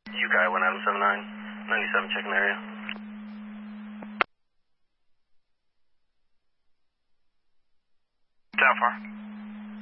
UK 1 Adam 79, 97 checking area. How far?